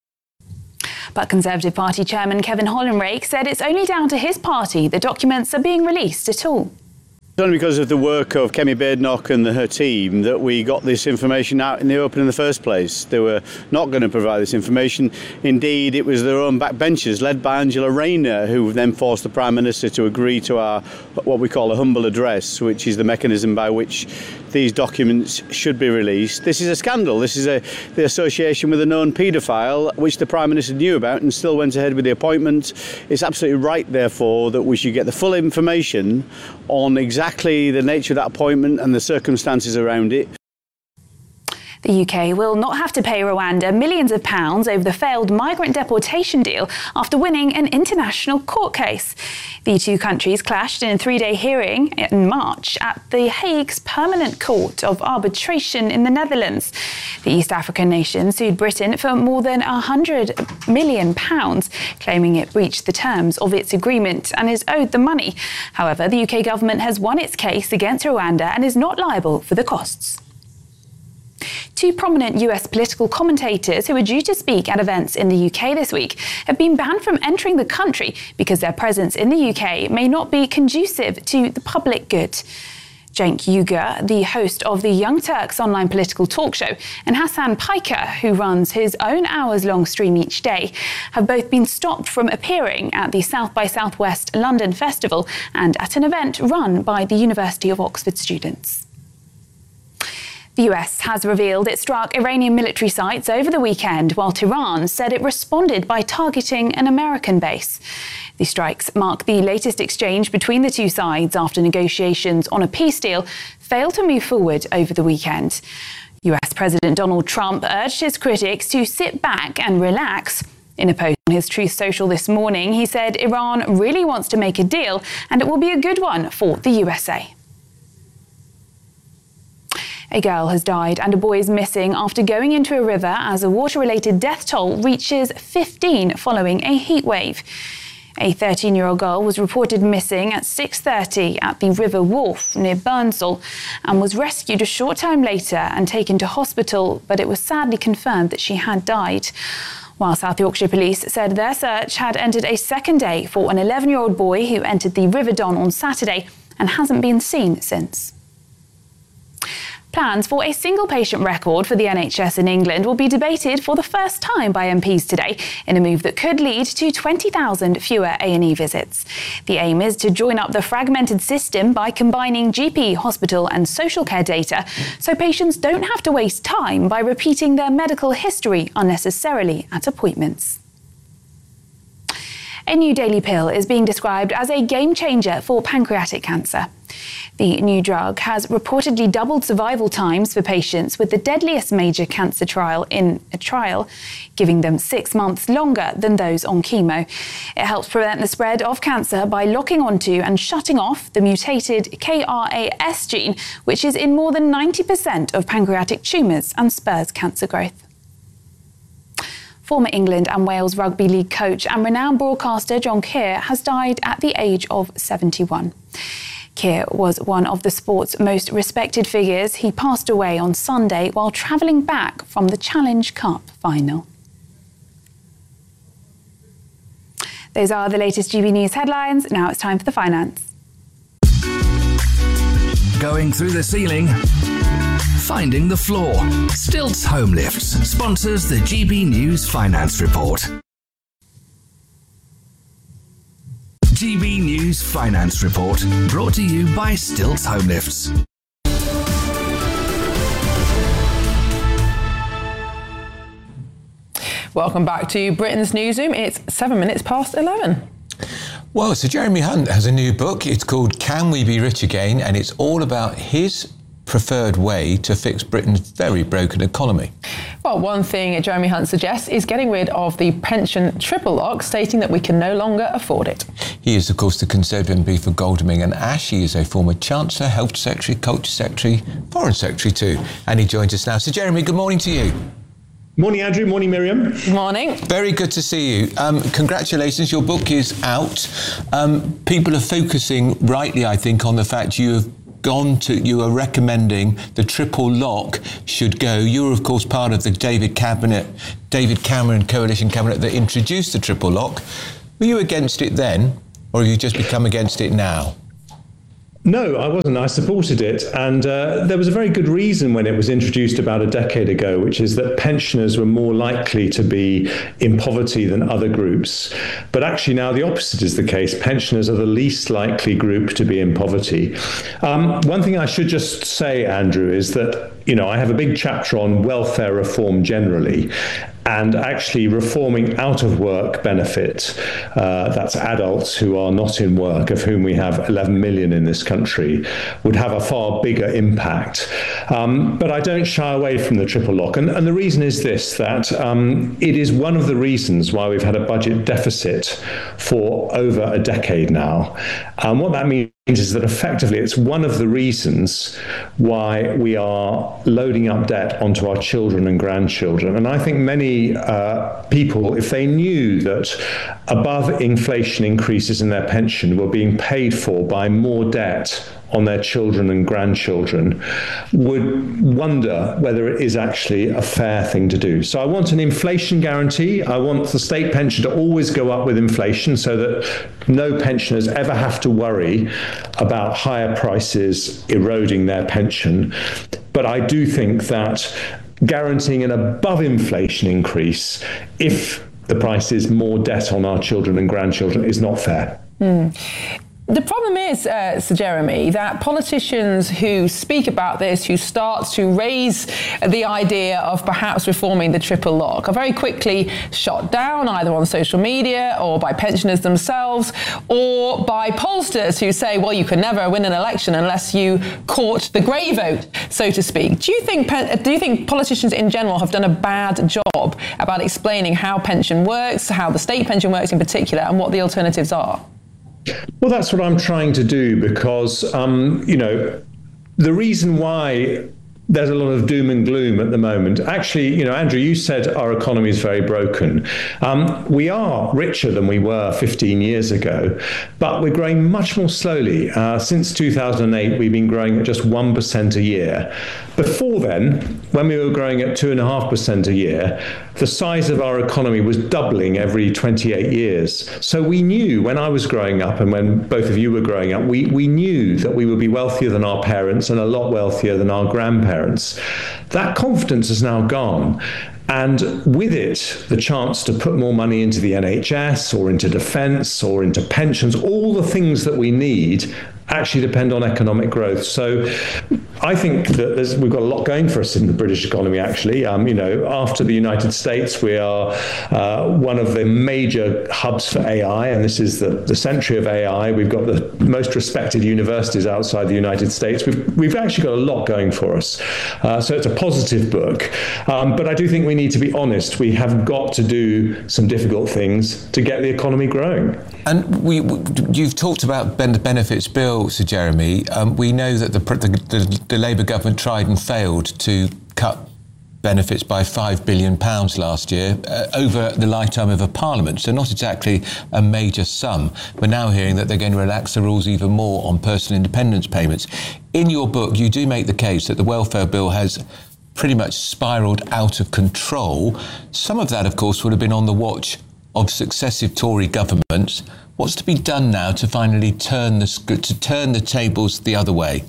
But Conservative Party Chairman Kevin Hollinrake said it's only down to his party that documents are being released at all. It's only because of the work of Kemi Badenoch and the, her team that we got this information out in the open in the first place. They were not going to provide this information. Indeed, it was their own backbenchers, led by Angela Rayner, who then forced the Prime Minister to agree to our what we call a humble address, which is the mechanism by which these documents should be released. This is a scandal. This is a, the association with a known paedophile, which the Prime Minister knew about and still went ahead with the appointment. It's absolutely right, therefore, that we should get the full information on exactly the nature of that appointment and the circumstances around it. The U K will not have to pay Rwanda millions of pounds over the failed migrant deportation deal after winning an international court case. The two countries clashed in a three-day hearing in March at The Hague's Permanent Court of Arbitration in the Netherlands. The East African nation sued Britain for more than one hundred million pounds, claiming it breached the terms of its agreement and is owed the money. However, the U K government has won its case against Rwanda and is not liable for the costs. Two prominent U S political commentators who are due to speak at events in the U K this week have been banned from entering the country because their presence in the U K may not be conducive to the public good. Cenk Uygur, the host of the Young Turks online political talk show, and Hassan Piker, who runs his own hours-long stream each day, have both been stopped from appearing at the South by Southwest London Festival and at an event run by the University of Oxford students. The U S has revealed it struck Iranian military sites over the weekend, while Tehran said it responded by targeting an American base. The strikes mark the latest exchange between the two sides after negotiations on a peace deal failed to move forward over the weekend. U S President Donald Trump urged his critics to sit back and relax. In a post on his Truth Social this morning, he said Iran really wants to make a deal and it will be a good one for the U S A. A girl has died and a boy is missing after going into a river as a water-related death toll reaches fifteen following a heat wave. A thirteen-year-old girl was reported missing at six thirty at the River Wharf near Burnsall and was rescued a short time later and taken to hospital, but it was sadly confirmed that she had died. While South Yorkshire Police said their search had entered a second day for an eleven-year-old boy who entered the River Don on Saturday and hasn't been seen since. Plans for a single patient record for the N H S in England will be debated for the first time by M Ps today in a move that could lead to twenty thousand fewer A and E visits. The aim is to join up the fragmented system by combining G P, hospital and social care data so patients don't have to waste time by repeating their medical history unnecessarily at appointments. A new daily pill is being described as a game changer for pancreatic cancer. The new drug has reportedly doubled survival times for patients with the deadliest major cancer trial in a trial, giving them six months longer than those on chemo. It helps prevent the spread of cancer by locking onto and shutting off the mutated K R A S gene, which is in more than ninety percent of pancreatic tumours and spurs cancer growth. Former England and Wales Rugby League coach and renowned broadcaster John Keir has died at the age of seventy-one. Keir was one of the sport's most respected figures. He passed away on Sunday while travelling back from the Challenge Cup final. Those are the latest G B News headlines. Now it's time for the finance. Going through the ceiling, finding the floor. Stilts Home Lifts sponsors the G B News Finance Report. G B News Finance Report, brought to you by Stilts Home Lifts. Welcome back to Britain's Newsroom. It's seven minutes past eleven. Well, Sir Jeremy Hunt has a new book. It's called Can We Be Rich Again? And it's all about his preferred way to fix Britain's very broken economy. Well, one thing Jeremy Hunt suggests is getting rid of the pension triple lock, stating that we can no longer afford it. He is, of course, the Conservative M P for Godalming and Ash. He is a former Chancellor, Health Secretary, Culture Secretary, Foreign Secretary too. And he joins us now. Sir Jeremy, good morning to you. Morning, Andrew. Morning, Miriam. Morning. Very good to see you. Um, congratulations. Your book is out. Um, people are focusing rightly, I think, on the fact you have gone to, you are recommending the triple lock should go. You were, of course, part of the David Cabinet, David Cameron coalition cabinet that introduced the triple lock. Were you against it then, or have you just become against it now? No, I wasn't. I supported it. And uh, there was a very good reason when it was introduced about a decade ago, which is that pensioners were more likely to be in poverty than other groups. But actually now the opposite is the case. Pensioners are the least likely group to be in poverty. Um, one thing I should just say, Andrew, is that, you know, I have a big chapter on welfare reform generally. And actually reforming out of work benefit, uh, that's adults who are not in work, of whom we have eleven million in this country, would have a far bigger impact. Um, but I don't shy away from the triple lock. And, and the reason is this, that um, it is one of the reasons why we've had a budget deficit for over a decade now. And what that means is that effectively it's one of the reasons why we are loading up debt onto our children and grandchildren. And I think many uh, people, if they knew that above inflation increases in their pension were being paid for by more debt on their children and grandchildren, would wonder whether it is actually a fair thing to do. So I want an inflation guarantee. I want the state pension to always go up with inflation so that no pensioners ever have to worry about higher prices eroding their pension. But I do think that guaranteeing an above inflation increase, if the price is more debt on our children and grandchildren, is not fair. Mm. The problem is, uh, Sir Jeremy, that politicians who speak about this, who start to raise the idea of perhaps reforming the triple lock, are very quickly shot down either on social media or by pensioners themselves or by pollsters who say, well, you can never win an election unless you court the grey vote, so to speak. Do you think do you think politicians in general have done a bad job about explaining how pension works, how the state pension works in particular, and what the alternatives are? Well, that's what I'm trying to do, because, um, you know, the reason why there's a lot of doom and gloom at the moment. Actually, you know, Andrew, you said our economy is very broken. Um, we are richer than we were fifteen years ago, but we're growing much more slowly. Uh, since two thousand eight, we've been growing at just one percent a year. Before then, when we were growing at two point five percent a year, the size of our economy was doubling every twenty-eight years. So we knew when I was growing up and when both of you were growing up, we, we knew that we would be wealthier than our parents and a lot wealthier than our grandparents. That confidence has now gone. And with it, the chance to put more money into the N H S or into defence or into pensions, all the things that we need actually depend on economic growth. So I think that there's, we've got a lot going for us in the British economy, actually. Um, you know, after the United States, we are uh, one of the major hubs for A I, and this is the, the century of A I. We've got the most respected universities outside the United States. We've, we've actually got a lot going for us. Uh, so it's a positive book. Um, but I do think we need to be honest. We have got to do some difficult things to get the economy growing. And we, you've talked about the benefits bill, Sir Jeremy. Um, we know that the, the, the, the Labour government tried and failed to cut benefits by five billion pounds last year uh, over the lifetime of a parliament, so not exactly a major sum. We're now hearing that they're going to relax the rules even more on personal independence payments. In your book, you do make the case that the welfare bill has pretty much spiralled out of control. Some of that, of course, would have been on the watch of successive Tory governments. What's to be done now to finally turn the to turn the tables the other way?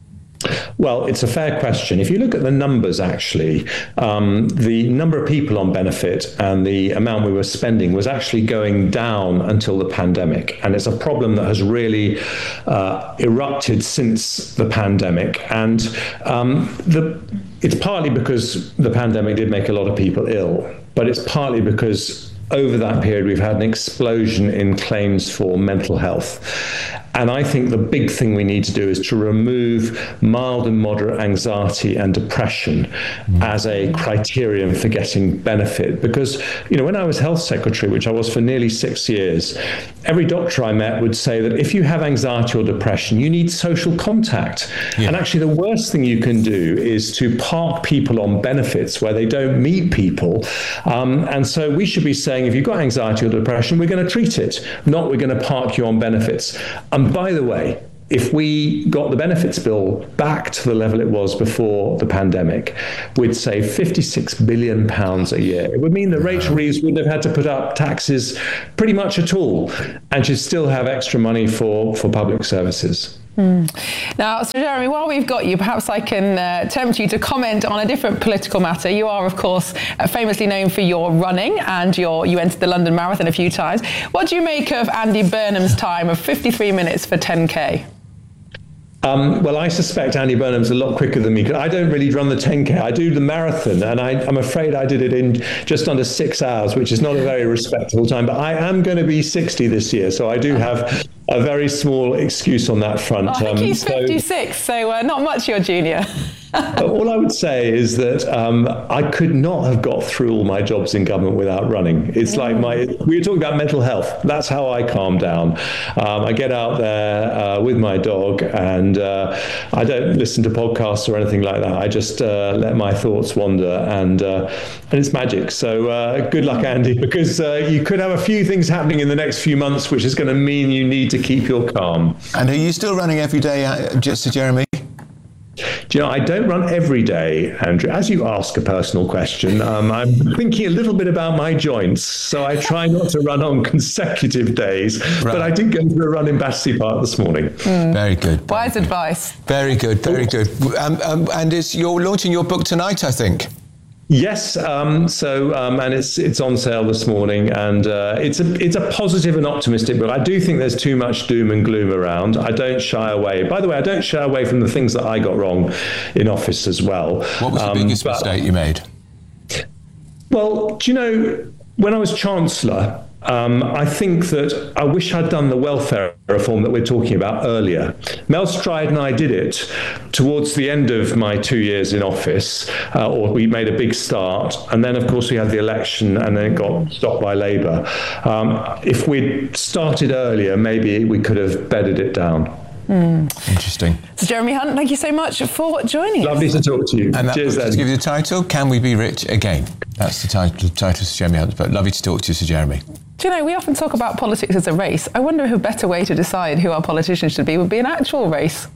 Well, it's a fair question. If you look at the numbers, actually, um, the number of people on benefit and the amount we were spending was actually going down until the pandemic. And it's a problem that has really uh, erupted since the pandemic. And um, the, it's partly because the pandemic did make a lot of people ill. but it's partly because over that period we've had an explosion in claims for mental health. And I think the big thing we need to do is to remove mild and moderate anxiety and depression mm. as a criterion for getting benefit. Because, you know, when I was health secretary, which I was for nearly six years, every doctor I met would say that if you have anxiety or depression, you need social contact. Yeah. And actually the worst thing you can do is to park people on benefits where they don't meet people. Um, and so we should be saying, if you've got anxiety or depression, we're going to treat it, not we're going to park you on benefits. Um, And by the way, if we got the benefits bill back to the level it was before the pandemic, we'd save fifty-six billion pounds a year. It would mean that Rachel Reeves wouldn't have had to put up taxes pretty much at all, and she'd still have extra money for, for public services. Mm. Now, Sir Jeremy, while we've got you, perhaps I can uh, tempt you to comment on a different political matter. You are, of course, uh, famously known for your running, and your, you entered the London Marathon a few times. What do you make of Andy Burnham's time of fifty-three minutes for ten K? Um, well, I suspect Andy Burnham's a lot quicker than me. I don't really run the ten K. I do the marathon, and I, I'm afraid I did it in just under six hours, which is not a very respectable time. But I am going to be sixty this year, so I do have a very small excuse on that front. Oh, I think um, he's so, fifty-six, so uh, not much your junior. all I would say is that um, I could not have got through all my jobs in government without running. It's like my, we were talking about mental health. That's how I calm down. Um, I get out there uh, with my dog, and uh, I don't listen to podcasts or anything like that. I just uh, let my thoughts wander, and uh, and it's magic. So uh, good luck, Andy, because uh, you could have a few things happening in the next few months, which is going to mean you need to keep your calm. And are you still running every day, uh, Sir Jeremy? Do you know, I don't run every day, Andrew. As you ask a personal question, um, I'm thinking a little bit about my joints, so I try not to run on consecutive days. Right. But I did go for a run in Battersea Park this morning. Mm. Very good. Wise advice. Very good, very good. Um, um, and is, you're launching your book tonight, I think. Yes, um, so um, and it's it's on sale this morning, and uh, it's a it's a positive and optimistic book. I do think there's too much doom and gloom around. I don't shy away. By the way, I don't shy away from the things that I got wrong in office as well. What was the um, biggest but, mistake you made? Well, do you know, when I was Chancellor, Um, I think that I wish I'd done the welfare reform that we're talking about earlier. Mel Stride and I did it towards the end of my two years in office, uh, or we made a big start, and then of course we had the election, and then it got stopped by Labour. Um, if we'd started earlier, maybe we could have bedded it down. Mm. Interesting. So Jeremy Hunt, thank you so much for joining Lovely us. Lovely to talk to you. And that Cheers, book, then. to give you the title, Can We Be Rich Again? That's the title, the title of Sir Jeremy Hunt's book. Lovely to talk to you, Sir Jeremy. Do you know, we often talk about politics as a race. I wonder if a better way to decide who our politicians should be would be an actual race.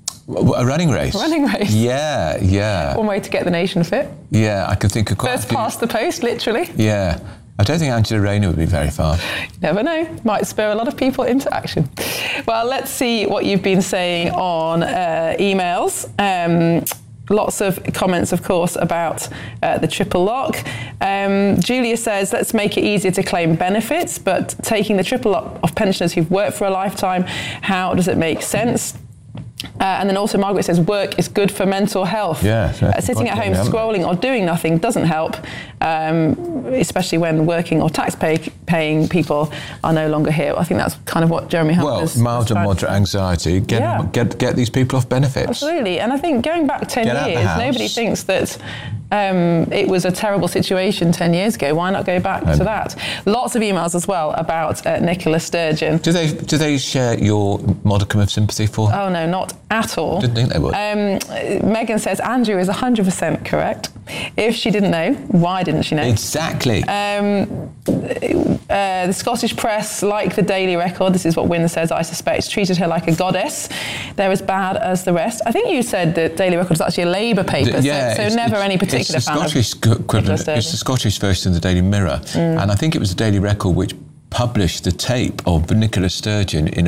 A running race? A running race. Yeah, yeah. One way to get the nation fit. Yeah, I can think of quite First a few. past the post, literally. Yeah. I don't think Angela Rayner would be very far. Never know. Might spur a lot of people into action. Well, let's see what you've been saying on uh, emails. Um, Lots of comments, of course, about uh, the triple lock. Um, Julia says, let's make it easier to claim benefits, but taking the triple lock of pensioners who've worked for a lifetime, how does it make sense? Uh, and then also Margaret says, work is good for mental health. Yeah, uh, sitting at home scrolling or doing nothing doesn't help, um, especially when working or tax pay, paying people are no longer here. I think that's kind of what Jeremy Hunt well, was. Well, mild and moderate anxiety, get, yeah. get get these people off benefits. Absolutely. And I think going back ten years, nobody thinks that um, it was a terrible situation ten years ago. Why not go back um, to that? Lots of emails as well about uh, Nicola Sturgeon. Do they do they share your modicum of sympathy for her? Oh, no, not at all. Didn't think they would. Um, Megan says Andrew is one hundred percent correct. If she didn't know, why didn't she know? Exactly. Um, uh, the Scottish press, like the Daily Record, this is what Wynne says, I suspect, treated her like a goddess. They're as bad as the rest. I think you said that Daily Record is actually a Labour paper, the, yeah, so, so never any particular it's the fan Scottish of equivalent. It's the Scottish version of the Daily Mirror. Mm. And I think it was the Daily Record which published the tape of Nicola Sturgeon in a very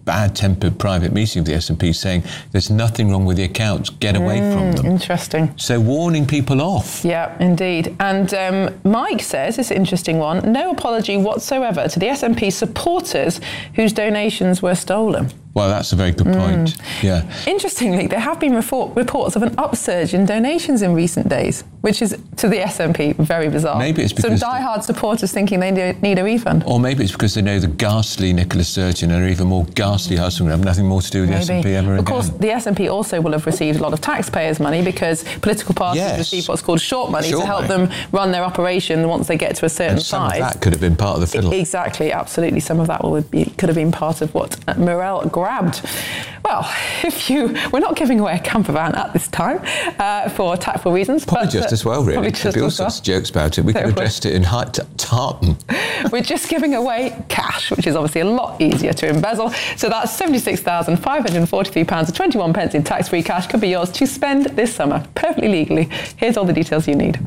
bad-tempered private meeting with the S and P saying there's nothing wrong with the accounts, get away Mm, from them. Interesting. So warning people off. Yeah, indeed. And um, Mike says, this is an interesting one, no apology whatsoever to the S and P supporters whose donations were stolen. Well, that's a very good point. Mm. Yeah. Interestingly, there have been report, reports of an upsurge in donations in recent days, which is, to the S and P, very bizarre. Maybe it's because some diehard supporters thinking they do- need a refund. Or maybe it's because they know the ghastly Nicola Sturgeon and even more ghastly husband will have nothing more to do with the S and P Maybe. ever Of again. course, the S and P also will have received a lot of taxpayers' money because political parties Yes. receive what's called short money Short to help money. them run their operation once they get to a certain And some size. of that could have been part of the fiddle. Exactly, absolutely. Some of that will be, could have been part of what uh, Morel grabbed. Well, if you, we're not giving away a camper van at this time uh, for tactful reasons. Probably but, just uh, as well, really. probably There'd just be all as well. sorts of jokes about it. We There could have would. dressed it in high t- tartan. We're just giving away cash, which is obviously a lot easier to embezzle. So that's seventy-six thousand five hundred forty-three pounds and twenty-one pence in tax-free cash could be yours to spend this summer, perfectly legally. Here's all the details you need.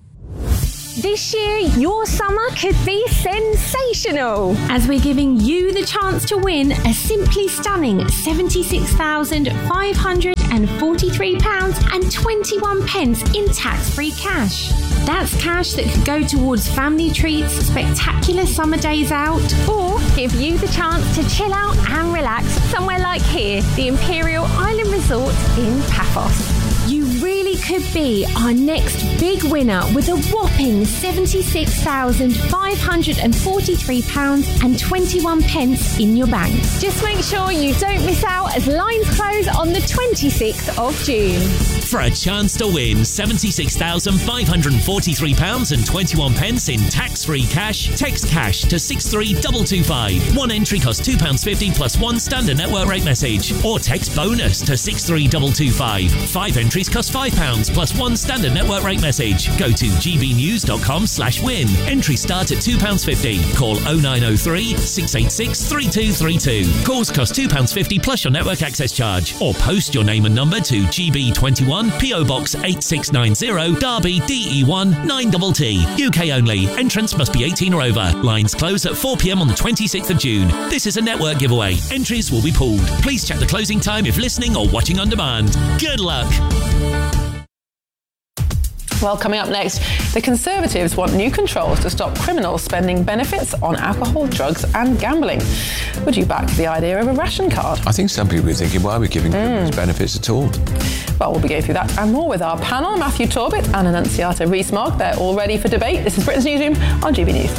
This year, your summer could be sensational, as we're giving you the chance to win a simply stunning seventy-six thousand five hundred forty-three pounds and twenty-one pence in tax-free cash. That's cash that could go towards family treats, spectacular summer days out, or give you the chance to chill out and relax somewhere like here, the Imperial Island Resort in Paphos. You really could be our next big winner with a whopping seventy-six thousand five hundred forty-three pounds and twenty-one pence in your bank. Just make sure you don't miss out as lines close on the twenty-sixth of June. For a chance to win seventy-six thousand five hundred forty-three pounds and twenty-one pence in tax-free cash, text cash to six three two two five. One entry costs two pounds fifty plus one standard network rate message. Or text bonus to six three two two five. Five entries cost five pounds plus one standard network rate message. Go to gbnews.com slash win. Entries start at two pounds fifty. Call oh nine oh three, six eight six, three two three two. Calls cost two pounds fifty plus your network access charge. Or post your name and number to G B twenty-one, P O Box eight six nine zero, Derby, D E one, nine T T. U K only. Entrance must be eighteen or over. Lines close at four p m on the twenty-sixth of June. This is a network giveaway. Entries will be pulled. Please check the closing time if listening or watching on demand. Good luck. Well, coming up next, the Conservatives want new controls to stop criminals spending benefits on alcohol, drugs and gambling. Would you back the idea of a ration card? I think some people are thinking, why are we giving criminals benefits at all? Well, we'll be going through that and more with our panel, Matthew Torbett and Annunziata Rees-Mogg. They're all ready for debate. This is Britain's Newsroom on G B News.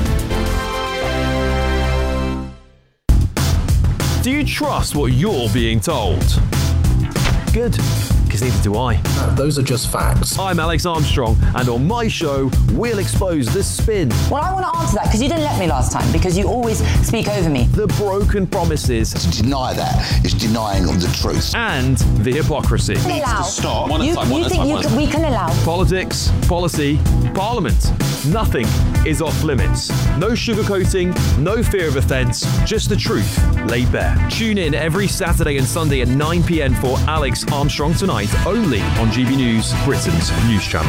Do you trust what you're being told? Good, because neither do I. Uh, those are just facts. I'm Alex Armstrong, and on my show, we'll expose the spin. Well, I want to answer that because you didn't let me last time, because you always speak over me. The broken promises. To deny that is denying the truth. And the hypocrisy. Needs allow. to stop. You, you think you can, we can allow? Politics, policy, parliament. Nothing is off limits. No sugarcoating, no fear of offence, just the truth laid bare. Tune in every Saturday and Sunday at nine p m for Alex Armstrong Tonight, only on G B News, Britain's news channel.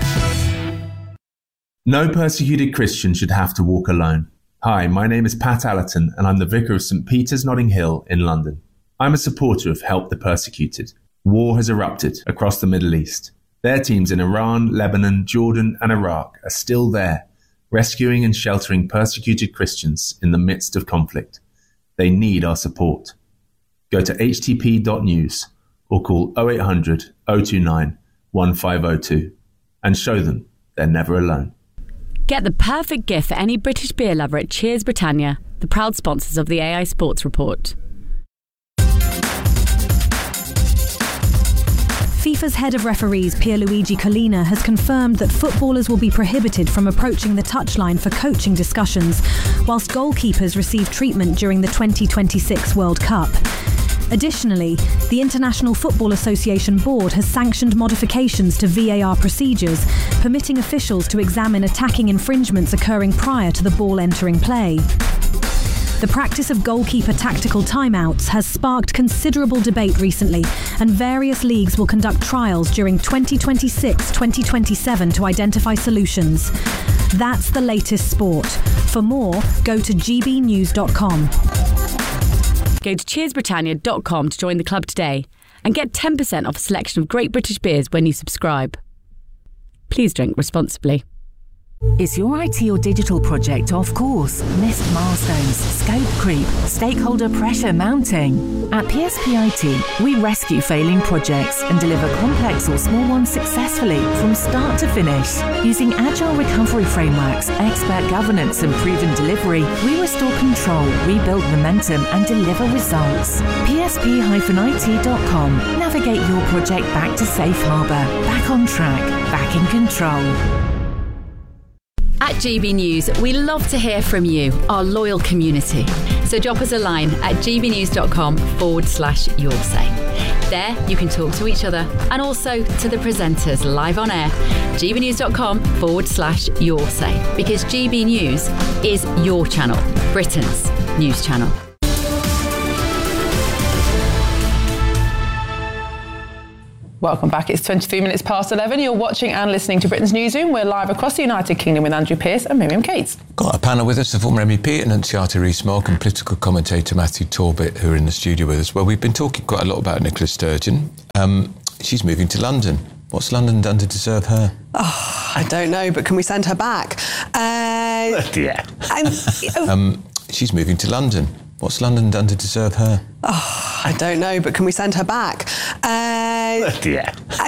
No persecuted Christian should have to walk alone. Hi, my name is Pat Allerton, and I'm the Vicar of St Peter's Notting Hill in London. I'm a supporter of Help the Persecuted. War has erupted across the Middle East. Their teams in Iran, Lebanon, Jordan, and Iraq are still there, rescuing and sheltering persecuted Christians in the midst of conflict. They need our support. Go to h t p dot news or call oh eight hundred, oh two nine, one five oh two and show them they're never alone. Get the perfect gift for any British beer lover at Cheers Britannia, the proud sponsors of the A I Sports Report. FIFA's head of referees, Pierluigi Collina, has confirmed that footballers will be prohibited from approaching the touchline for coaching discussions, whilst goalkeepers receive treatment during the twenty twenty-six World Cup. Additionally, the International Football Association Board has sanctioned modifications to V A R procedures, permitting officials to examine attacking infringements occurring prior to the ball entering play. The practice of goalkeeper tactical timeouts has sparked considerable debate recently, and various leagues will conduct trials during twenty twenty-six twenty twenty-seven to identify solutions. That's the latest sport. For more, go to g b news dot com. Go to cheers britannia dot com to join the club today and get ten percent off a selection of great British beers when you subscribe. Please drink responsibly. Is your I T or digital project off course? Missed milestones, scope creep, stakeholder pressure mounting? At P S P I T, we rescue failing projects and deliver complex or small ones successfully from start to finish. Using agile recovery frameworks, expert governance and proven delivery, we restore control, rebuild momentum and deliver results. P S P I T dot com. Navigate your project back to safe harbour, back on track, back in control. At G B News, we love to hear from you, our loyal community. So drop us a line at gbnews.com forward slash your say. There, you can talk to each other and also to the presenters live on air. gbnews.com forward slash your say. Because G B News is your channel, Britain's news channel. Welcome back. It's twenty-three minutes past eleven. You're watching and listening to Britain's Newsroom. We're live across the United Kingdom with Andrew Pearce and Miriam Cates. Got a panel with us, the former M E P Annunziata Rees-Mogg and political commentator Matthew Talbot, who are in the studio with us. Well, we've been talking quite a lot about Nicola Sturgeon. Um, she's moving to London. What's London done to deserve her? Oh, I don't know, but can we send her back? Uh, yeah. um, she's moving to London. What's London done to deserve her? Oh, I don't know, but can we send her back? Uh, yeah.